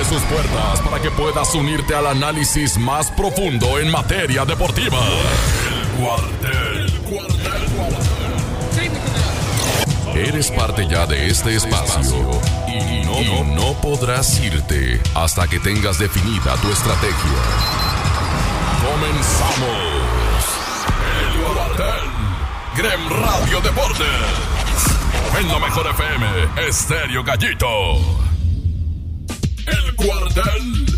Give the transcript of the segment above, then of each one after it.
sus puertas para que puedas unirte al análisis más profundo en materia deportiva. El Cuartel. Eres parte ya de este espacio y no podrás irte hasta que tengas definida tu estrategia. Comenzamos. El Cuartel. Grem Radio Deportes. En la mejor FM, Estéreo Gallito. El Cuartel.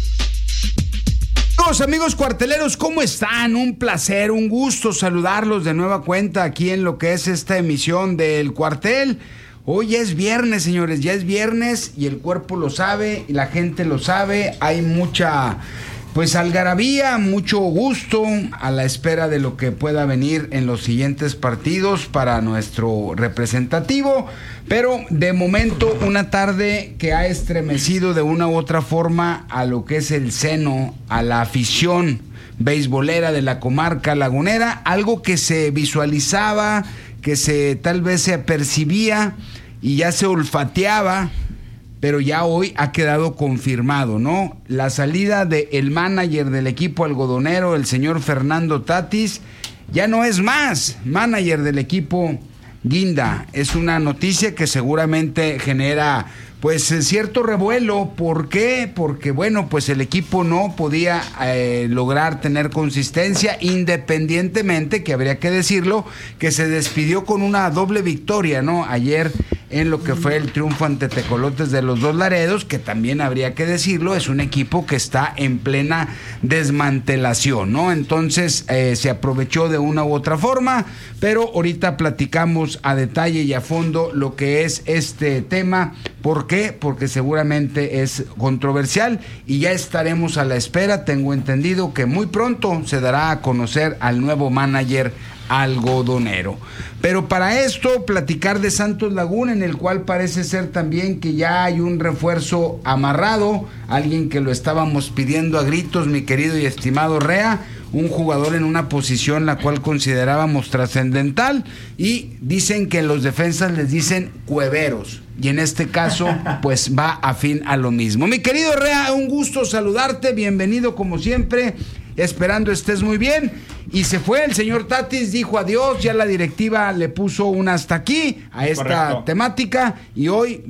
Amigos cuarteleros, ¿cómo están? Un placer, un gusto saludarlos de nueva cuenta aquí en lo que es esta emisión del Cuartel. Hoy ya es viernes, señores, ya es viernes y el cuerpo lo sabe y la gente lo sabe. Hay mucha, algarabía, mucho gusto a la espera de lo que pueda venir en los siguientes partidos para nuestro representativo. Pero de momento una tarde que ha estremecido de una u otra forma a lo que es el seno, a la afición beisbolera de la comarca lagunera, algo que se visualizaba, que tal vez se percibía y ya se olfateaba, pero ya hoy ha quedado confirmado, ¿no? La salida del manager del equipo algodonero, el señor Fernando Tatis, ya no es más manager del equipo Guinda. Es una noticia que seguramente genera cierto revuelo. ¿Por qué? Porque el equipo no podía lograr tener consistencia, independientemente, que habría que decirlo, que se despidió con una doble victoria, ¿no? Ayer en lo que fue el triunfo ante Tecolotes de los Dos Laredos, que también habría que decirlo, es un equipo que está en plena desmantelación, ¿no? Entonces se aprovechó de una u otra forma, pero ahorita platicamos a detalle y a fondo lo que es este tema. ¿Por qué? Porque seguramente es controversial y ya estaremos a la espera. Tengo entendido que muy pronto se dará a conocer al nuevo manager algodonero. Pero para esto, platicar de Santos Laguna, en el cual parece ser también que ya hay un refuerzo amarrado, alguien que lo estábamos pidiendo a gritos, mi querido y estimado Rea, un jugador en una posición la cual considerábamos trascendental, y dicen que en los defensas les dicen cueveros, y en este caso va afín a lo mismo. Mi querido Rea, un gusto saludarte, bienvenido como siempre, esperando estés muy bien. Y se fue el señor Tatis, dijo adiós, ya la directiva le puso un hasta aquí a esta temática, y hoy,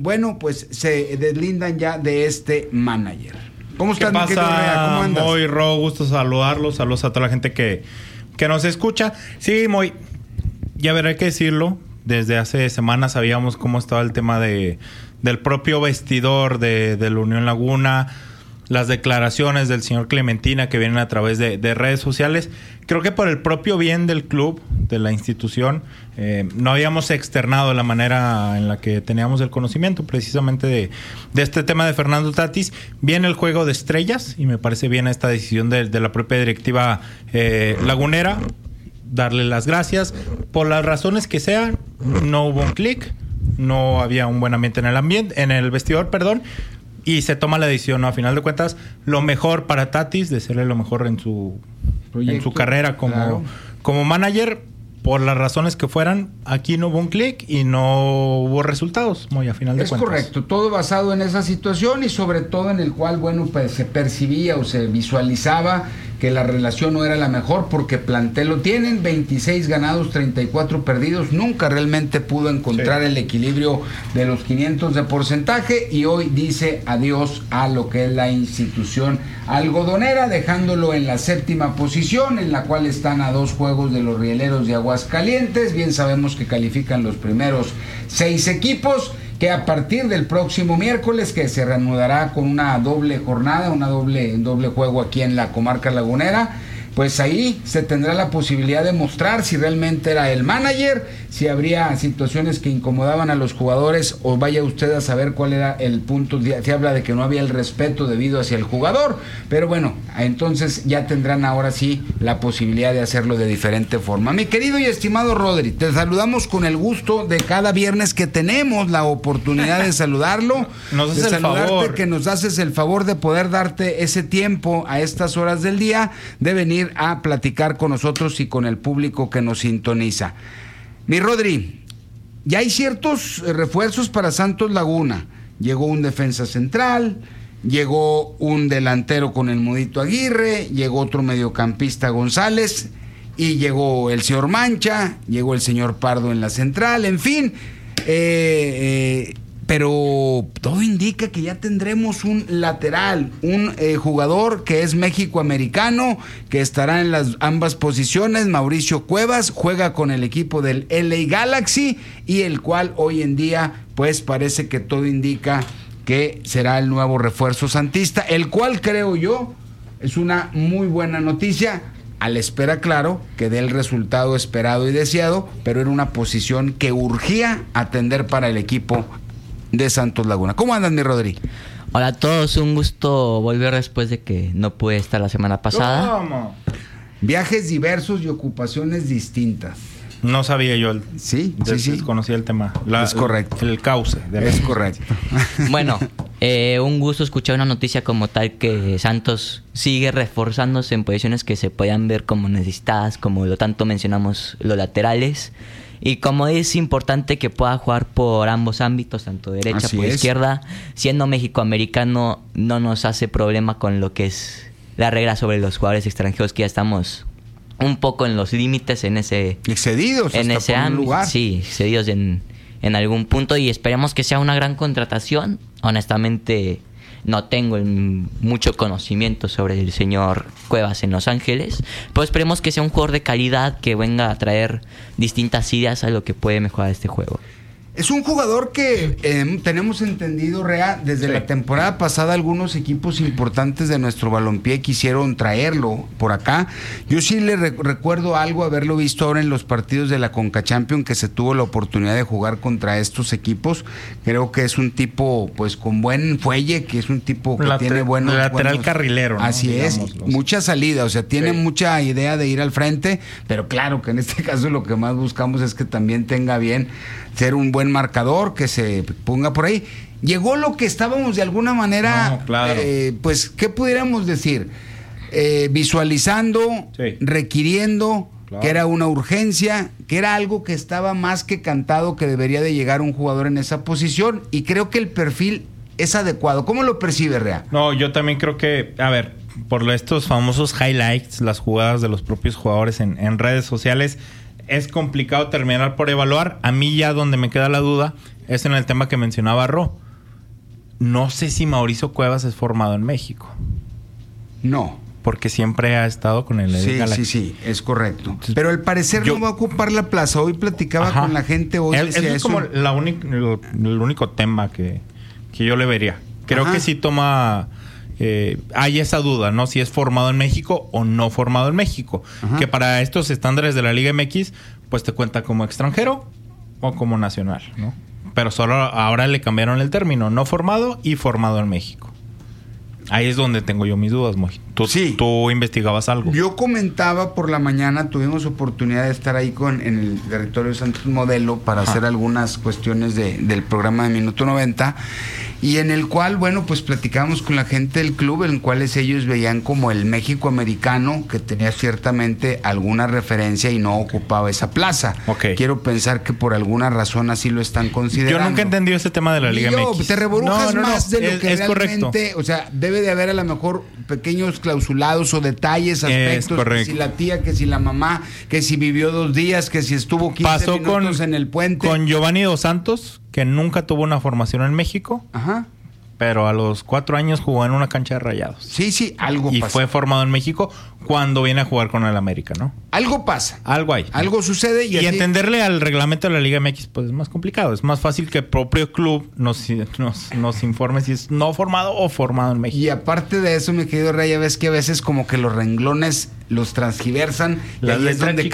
se deslindan ya de este manager. ¿Cómo estás, mi querido Rea? ¿Cómo andas? Moy, Ro, gusto saludarlos, saludos a toda la gente que nos escucha. Sí, Moy, ya veré que decirlo, desde hace semanas sabíamos cómo estaba el tema del propio vestidor de la Unión Laguna, las declaraciones del señor Clementina que vienen a través de redes sociales. Creo que por el propio bien del club, de la institución, no habíamos externado la manera en la que teníamos el conocimiento precisamente de este tema de Fernando Tatis. Viene el juego de estrellas y me parece bien esta decisión de la propia directiva lagunera. Darle las gracias. Por las razones que sean, no hubo un clic, no había un buen ambiente en el vestidor, y se toma la decisión, ¿no? A final de cuentas, lo mejor para Tatis, de serle lo mejor en su carrera como manager. Por las razones que fueran, aquí no hubo un clic y no hubo resultados, muy a final de cuentas. Es correcto, todo basado en esa situación y sobre todo en el cual, se percibía o se visualizaba que la relación no era la mejor, porque plantel lo tienen, 26 ganados, 34 perdidos, nunca realmente pudo encontrar el equilibrio de los 500 de porcentaje, y hoy dice adiós a lo que es la institución algodonera, dejándolo en la 7ª posición, en la cual están a 2 juegos de los Rieleros de Aguascalientes. Bien sabemos que califican los primeros 6 equipos, que a partir del próximo miércoles, que se reanudará con una doble jornada, doble juego aquí en la comarca lagunera, ahí se tendrá la posibilidad de mostrar si realmente era el manager, si habría situaciones que incomodaban a los jugadores, o vaya usted a saber cuál era el punto. Se habla de que no había el respeto debido hacia el jugador, pero entonces ya tendrán ahora sí la posibilidad de hacerlo de diferente forma. Mi querido y estimado Rodri, te saludamos con el gusto de cada viernes que tenemos la oportunidad de saludarlo, nos haces el favor, que nos haces el favor de poder darte ese tiempo a estas horas del día, de venir a platicar con nosotros y con el público que nos sintoniza. Mi Rodri, ya hay ciertos refuerzos para Santos Laguna. Llegó un defensa central, llegó un delantero con el Mudito Aguirre, llegó otro mediocampista González, y llegó el señor Mancha, llegó el señor Pardo en la central, en fin, pero todo indica que ya tendremos un lateral, un jugador que es mexicoamericano, que estará en las ambas posiciones. Mauricio Cuevas juega con el equipo del LA Galaxy, y el cual hoy en día pues parece que todo indica que será el nuevo refuerzo santista, el cual creo yo es una muy buena noticia, a la espera, claro, que dé el resultado esperado y deseado, pero era una posición que urgía atender para el equipo de Santos Laguna. ¿Cómo andan, mi Rodri? Hola a todos, un gusto volver después de que no pude estar la semana pasada. ¿Cómo? Viajes diversos y ocupaciones distintas. No sabía yo. Sí. Desconocía el tema. Es correcto. El cauce. Es correcto. Bueno, un gusto escuchar una noticia como tal, que Santos sigue reforzándose en posiciones que se podían ver como necesitadas, como lo tanto mencionamos, los laterales. Y como es importante que pueda jugar por ambos ámbitos, tanto derecha como izquierda, siendo mexicoamericano no nos hace problema con lo que es la regla sobre los jugadores extranjeros, que ya estamos un poco en los límites en ese... Excedidos en ese lugar. Sí, excedidos en algún punto, y esperemos que sea una gran contratación. Honestamente, no tengo mucho conocimiento sobre el señor Cuevas en Los Ángeles, pero esperemos que sea un jugador de calidad, que venga a traer distintas ideas a lo que puede mejorar este juego. Es un jugador que tenemos entendido, Rea, desde la temporada pasada algunos equipos importantes de nuestro balompié quisieron traerlo por acá. Yo sí le recuerdo algo, haberlo visto ahora en los partidos de la Conca Champions, que se tuvo la oportunidad de jugar contra estos equipos. Creo que es un tipo pues con buen fuelle, que es un tipo que tiene buenos... Lateral carrilero, ¿no? Así es, mucha salida, o sea, tiene mucha idea de ir al frente, pero claro que en este caso lo que más buscamos es que también tenga bien ser un buen marcador, que se ponga por ahí. Llegó lo que estábamos de alguna manera, pues, ¿qué pudiéramos decir? Visualizando, requiriendo, que era una urgencia, que era algo que estaba más que cantado, que debería de llegar un jugador en esa posición, y creo que el perfil es adecuado. ¿Cómo lo percibe, Rea? No, yo también creo que, a ver, por estos famosos highlights, las jugadas de los propios jugadores en redes sociales, es complicado terminar por evaluar. A mí ya donde me queda la duda es en el tema que mencionaba Ro. No sé si Mauricio Cuevas es formado en México. No. Porque siempre ha estado con el Galaxy. Sí, es correcto. Pero al parecer no va a ocupar la plaza. Hoy platicaba con la gente. Hoy es como el único tema que yo le vería. Creo que sí toma... hay esa duda, ¿no? Si es formado en México o no formado en México. Que para estos estándares de la Liga MX, pues te cuenta como extranjero o como nacional, ¿no? Pero solo ahora le cambiaron el término, no formado y formado en México. Ahí es donde tengo yo mis dudas, Moy. Tú investigabas algo. Yo comentaba por la mañana, tuvimos oportunidad de estar ahí en el territorio de Santos Modelo para hacer algunas cuestiones del programa de Minuto 90, y en el cual, bueno, pues platicamos con la gente del club, en el cual ellos veían como el México americano, que tenía ciertamente alguna referencia y no ocupaba esa plaza. Quiero pensar que por alguna razón así lo están considerando. Yo nunca he entendido ese tema de la Liga MX. Te reburujas más de lo que es realmente... Correcto. O sea, debe de haber a lo mejor pequeños clausulados o detalles, aspectos, que si la tía, que si la mamá, que si vivió 2 días, que si estuvo 15 minutos en el puente. Con Giovanni Dos Santos, que nunca tuvo una formación en México, pero a los 4 años jugó en una cancha de Rayados. Sí, algo pasa. Y fue formado en México cuando viene a jugar con el América, ¿no? Algo pasa. Algo hay. Algo sucede. Y entenderle al reglamento de la Liga MX, pues es más complicado. Es más fácil que el propio club nos informe si es no formado o formado en México. Y aparte de eso, mi querido Ray, ya ves que a veces como que los renglones los transgiversan. Y ahí es donde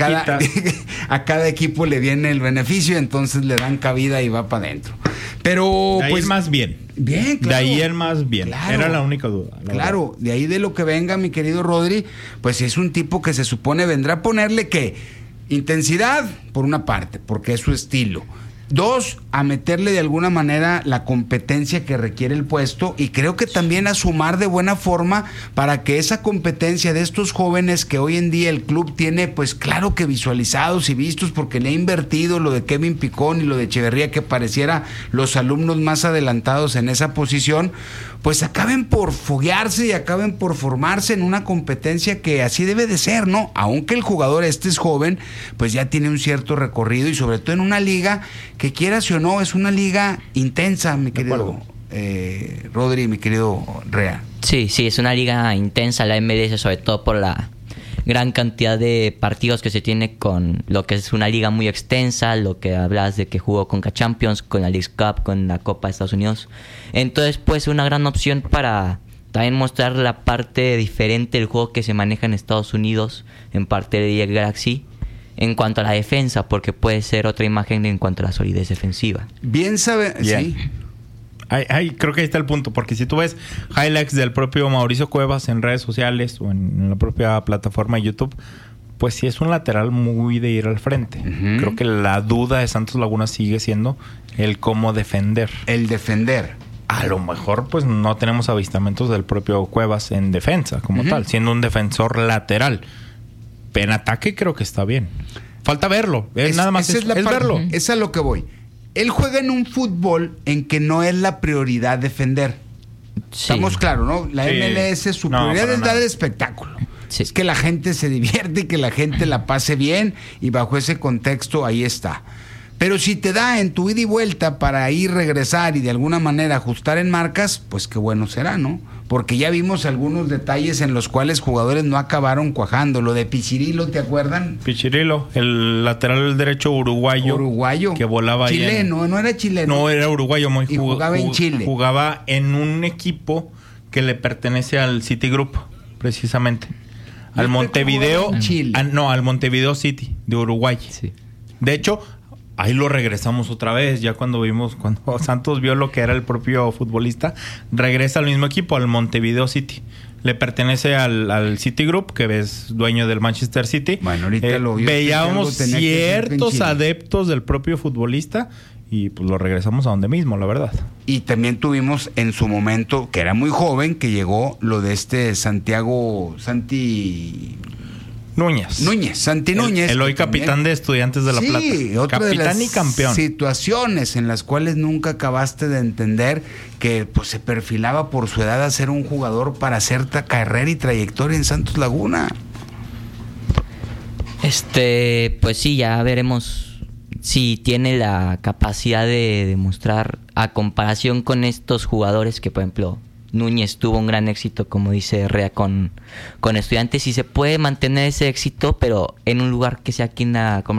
a cada equipo le viene el beneficio, entonces le dan cabida y va para adentro. Pero de ahí pues más bien. Bien, claro. De ahí el más bien. Claro, era la única duda. Claro, verdad. De ahí de lo que venga, mi querido Rodri, pues es un tipo que se supone vendrá a ponerle que intensidad, por una parte, porque es su estilo. 2, a meterle de alguna manera la competencia que requiere el puesto, y creo que también a sumar de buena forma para que esa competencia de estos jóvenes que hoy en día el club tiene, pues claro que visualizados y vistos porque le ha invertido lo de Kevin Picón y lo de Echeverría, que pareciera los alumnos más adelantados en esa posición, pues acaben por foguearse y acaben por formarse en una competencia que así debe de ser, ¿no? Aunque el jugador es joven, pues ya tiene un cierto recorrido, y sobre todo en una liga que, quieras o no, es una liga intensa, mi querido Rodri, mi querido Rea. Sí, es una liga intensa la MLS, sobre todo por la gran cantidad de partidos que se tiene, con lo que es una liga muy extensa, lo que hablas de que jugó con Champions, con la League Cup, con la Copa de Estados Unidos. Entonces, pues una gran opción para también mostrar la parte diferente del juego que se maneja en Estados Unidos, en parte de el Galaxy, en cuanto a la defensa, porque puede ser otra imagen en cuanto a la solidez defensiva. Bien sabe, sí. Creo que ahí está el punto, porque si tú ves highlights del propio Mauricio Cuevas en redes sociales o en la propia plataforma de YouTube, pues sí es un lateral muy de ir al frente. Uh-huh. Creo que la duda de Santos Laguna sigue siendo el cómo defender. El defender. A lo mejor pues no tenemos avistamientos del propio Cuevas en defensa como tal, siendo un defensor lateral. En ataque creo que está bien. Falta verlo. Nada más es verlo. Es a lo que voy. Él juega en un fútbol en que no es la prioridad defender. Sí. Estamos claros, ¿no? La MLS, su prioridad es dar el espectáculo. Sí. Es que la gente se divierte y que la gente la pase bien, y bajo ese contexto ahí está. Pero si te da en tu ida y vuelta para ir, regresar y de alguna manera ajustar en marcas, pues qué bueno será, ¿no? Porque ya vimos algunos detalles en los cuales jugadores no acabaron cuajando. Lo de Pichirilo, ¿te acuerdan? Pichirilo, el lateral derecho uruguayo. Que volaba chileno, ahí no era chileno. No, era uruguayo. Y jugaba en Chile. Jugaba en un equipo que le pertenece al Citigroup, precisamente. Al Montevideo. Al Montevideo City, de Uruguay. Sí. De hecho, ahí lo regresamos otra vez, ya cuando Santos vio lo que era el propio futbolista, regresa al mismo equipo, al Montevideo City. Le pertenece al Citigroup, que es dueño del Manchester City. Bueno, ahorita veíamos ciertos adeptos del propio futbolista y pues lo regresamos a donde mismo, la verdad. Y también tuvimos en su momento, que era muy joven, que llegó lo de Santi Núñez. El hoy capitán de Estudiantes de La Plata. Sí, otra capitán de las y campeón. Situaciones en las cuales nunca acabaste de entender que pues se perfilaba por su edad a ser un jugador para hacer carrera y trayectoria en Santos Laguna. Pues sí, ya veremos si tiene la capacidad de demostrar, a comparación con estos jugadores que, por ejemplo, Núñez tuvo un gran éxito, como dice Rea, con Estudiantes, y se puede mantener ese éxito, pero en un lugar que sea aquí en la